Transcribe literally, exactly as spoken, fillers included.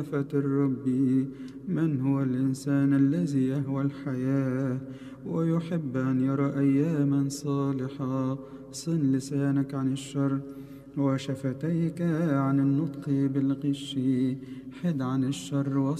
الرب. من هو الإنسان الذي يهوى الحياة ويحب أن يرى أياما صالحة؟ صن لسانك عن الشر وشفتيك عن النطق بالغش. حد عن الشر